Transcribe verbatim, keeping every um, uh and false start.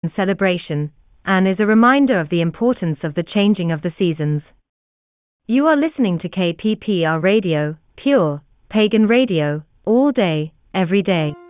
celebration, and is a reminder of the importance of the changing of the seasons. You are listening to K P P R Radio, pure, pagan radio, all day, every day.